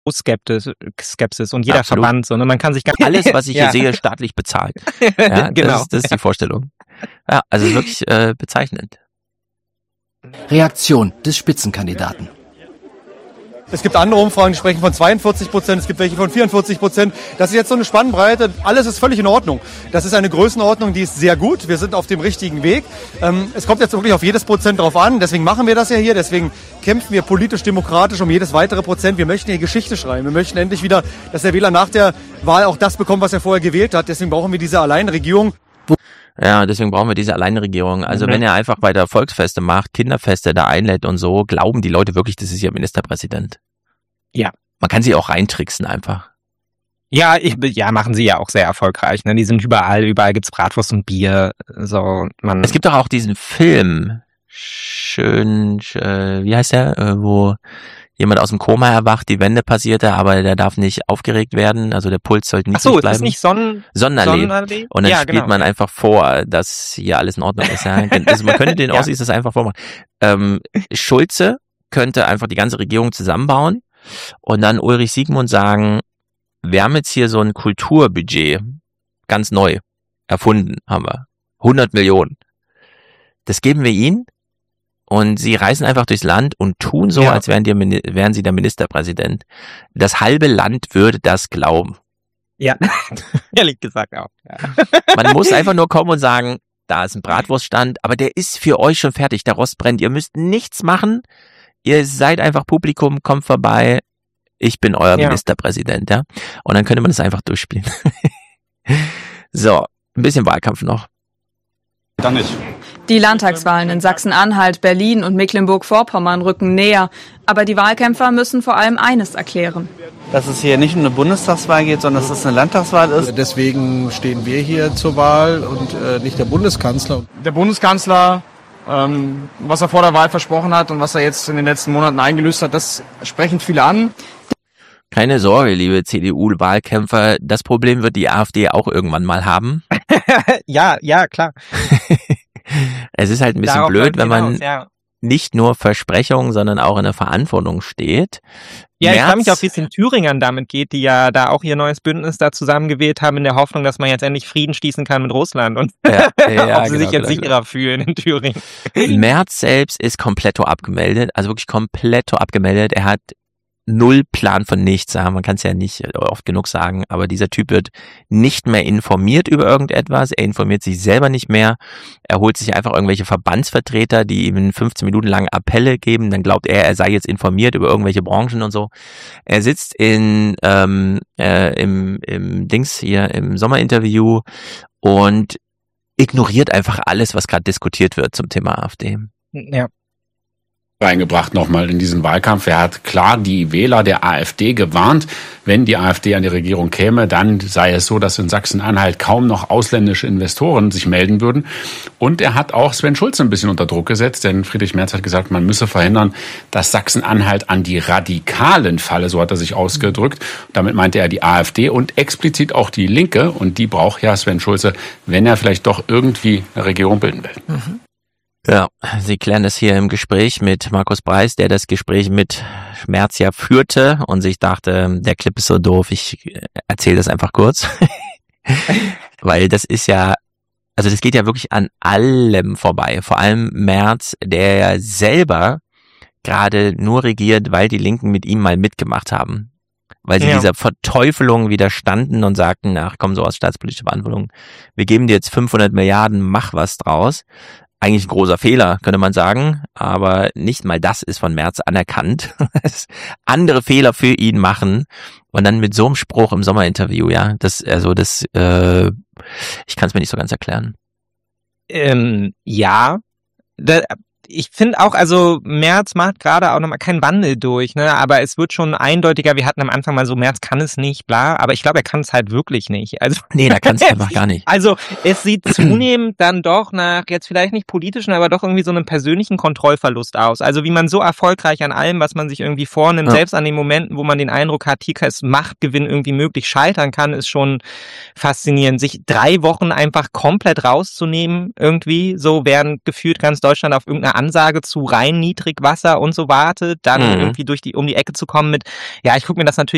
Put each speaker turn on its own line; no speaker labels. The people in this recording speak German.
Skepsis und jeder
Absolut.
Verband, sondern man kann sich gar
Alles, was ich hier sehe, staatlich bezahlt. Ja,
genau.
Das ist die Vorstellung. Ja, also wirklich bezeichnend.
Reaktion des Spitzenkandidaten.
Es gibt andere Umfragen, die sprechen von 42%, es gibt welche von 44%. Das ist jetzt so eine Spannbreite, alles ist völlig in Ordnung. Das ist eine Größenordnung, die ist sehr gut, wir sind auf dem richtigen Weg. Es kommt jetzt wirklich auf jedes Prozent drauf an, deswegen machen wir das ja hier, deswegen kämpfen wir politisch-demokratisch um jedes weitere Prozent. Wir möchten hier Geschichte schreiben, wir möchten endlich wieder, dass der Wähler nach der Wahl auch das bekommt, was er vorher gewählt hat. Deswegen brauchen wir diese Alleinregierung.
Ja, deswegen brauchen wir diese Alleinregierung. Also wenn er einfach weiter Volksfeste macht, Kinderfeste da einlädt und so, glauben die Leute wirklich, das ist ihr Ministerpräsident.
Ja.
Man kann sie auch reintricksen einfach.
Ja, machen sie ja auch sehr erfolgreich. Ne? Die sind überall gibt's Bratwurst und Bier. So,
Es gibt doch auch diesen Film, wie heißt der, wo jemand aus dem Koma erwacht, die Wende passierte, aber der darf nicht aufgeregt werden, also der Puls sollte nicht bleiben.
Ist das nicht
Sonderallee? Und dann spielt man einfach vor, dass hier alles in Ordnung ist. Ja? Also man könnte den Ossis das einfach vormachen. Schulze könnte einfach die ganze Regierung zusammenbauen und dann Ulrich Siegmund sagen, wir haben jetzt hier so ein Kulturbudget, ganz neu, erfunden haben wir, 100 Millionen. Das geben wir ihnen. Und sie reisen einfach durchs Land und tun so, als wären sie der Ministerpräsident. Das halbe Land würde das glauben.
Ja, ehrlich gesagt auch. Ja.
Man muss einfach nur kommen und sagen, da ist ein Bratwurststand, aber der ist für euch schon fertig, der Rost brennt. Ihr müsst nichts machen. Ihr seid einfach Publikum, kommt vorbei. Ich bin euer Ministerpräsident, ja. Und dann könnte man das einfach durchspielen. So, ein bisschen Wahlkampf noch.
Dann nicht.
Die Landtagswahlen in Sachsen-Anhalt, Berlin und Mecklenburg-Vorpommern rücken näher. Aber die Wahlkämpfer müssen vor allem eines erklären.
Dass es hier nicht um eine Bundestagswahl geht, sondern dass es eine Landtagswahl ist.
Deswegen stehen wir hier zur Wahl und nicht der Bundeskanzler.
Der Bundeskanzler, was er vor der Wahl versprochen hat und was er jetzt in den letzten Monaten eingelöst hat, das sprechen viele an.
Keine Sorge, liebe CDU-Wahlkämpfer, das Problem wird die AfD auch irgendwann mal haben.
Ja, klar.
Es ist halt ein bisschen blöd, wenn man nicht nur Versprechungen, sondern auch in der Verantwortung steht.
Ja, ich frage mich auch, wie es den Thüringern damit geht, die ja da auch ihr neues Bündnis da zusammengewählt haben, in der Hoffnung, dass man jetzt endlich Frieden schließen kann mit Russland und ob sie sich jetzt sicherer fühlen in Thüringen.
Merz selbst ist kompletto abgemeldet, also wirklich kompletto abgemeldet. Er hat null Plan von nichts. Man kann es ja nicht oft genug sagen, aber dieser Typ wird nicht mehr informiert über irgendetwas. Er informiert sich selber nicht mehr. Er holt sich einfach irgendwelche Verbandsvertreter, die ihm 15 Minuten lang Appelle geben. Dann glaubt er sei jetzt informiert über irgendwelche Branchen und so. Er sitzt im Dings hier im Sommerinterview und ignoriert einfach alles, was gerade diskutiert wird zum Thema AfD.
Ja.
Reingebracht nochmal in diesen Wahlkampf. Er hat klar die Wähler der AfD gewarnt, wenn die AfD an die Regierung käme, dann sei es so, dass in Sachsen-Anhalt kaum noch ausländische Investoren sich melden würden. Und er hat auch Sven Schulze ein bisschen unter Druck gesetzt, denn Friedrich Merz hat gesagt, man müsse verhindern, dass Sachsen-Anhalt an die Radikalen falle, so hat er sich ausgedrückt. Damit meinte er die AfD und explizit auch die Linke. Und die braucht ja Sven Schulze, wenn er vielleicht doch irgendwie eine Regierung bilden will.
Mhm. Ja, Sie klären das hier im Gespräch mit Markus Preis, der das Gespräch mit Merz ja führte und sich dachte, der Clip ist so doof, ich erzähle das einfach kurz. Weil das ist ja, also das geht ja wirklich an allem vorbei. Vor allem Merz, der ja selber gerade nur regiert, weil die Linken mit ihm mal mitgemacht haben. Weil sie dieser Verteufelung widerstanden und sagten, ach komm, so aus staatspolitischer Verantwortung, wir geben dir jetzt 500 Milliarden, mach was draus. Eigentlich ein großer Fehler, könnte man sagen, aber nicht mal das ist von Merz anerkannt. Andere Fehler für ihn machen und dann mit so einem Spruch im Sommerinterview, ich kann es mir nicht so ganz erklären.
Ich finde auch, also Merz macht gerade auch nochmal keinen Wandel durch, ne? Aber es wird schon eindeutiger. Wir hatten am Anfang mal so, Merz kann es nicht, bla, aber ich glaube, er kann es halt wirklich nicht. Also
nee, da kann es einfach gar nicht.
Also es sieht zunehmend dann doch nach jetzt vielleicht nicht politischen, aber doch irgendwie so einem persönlichen Kontrollverlust aus. Also wie man so erfolgreich an allem, was man sich irgendwie vornimmt, selbst an den Momenten, wo man den Eindruck hat, hier ist Machtgewinn irgendwie möglich scheitern kann, ist schon faszinierend. Sich 3 Wochen einfach komplett rauszunehmen irgendwie, so während gefühlt ganz Deutschland auf irgendeine Ansage zu rein Niedrigwasser und so wartet, dann irgendwie um die Ecke zu kommen mit, ja, ich gucke mir das natürlich